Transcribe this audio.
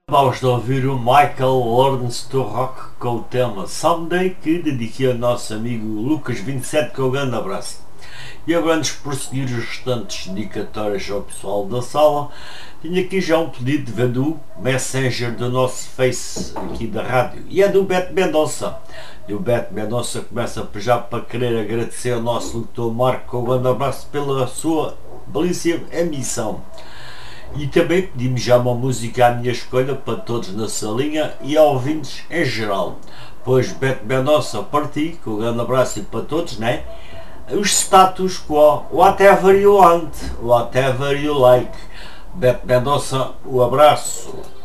Vamos ouvir o Michael Learns to Rock com o tema Someday, que dediquei ao nosso amigo Lucas27, com um grande abraço. E agora, antes de prosseguir os restantes dedicatórios ao pessoal da sala, tenho aqui já um pedido de ver do Messenger do nosso Face aqui da rádio, e é do Beto Mendonça. E o Beto Mendonça começa já para querer agradecer ao nosso locutor Marco, com um grande abraço pela sua belíssima emissão. E também pedimos já uma música à minha escolha para todos na salinha e aos ouvintes em geral. Pois Beto Mendonça, para ti, com um grande abraço e para todos, né? Os status quo, whatever you want, whatever you like. Beto Mendonça, o abraço.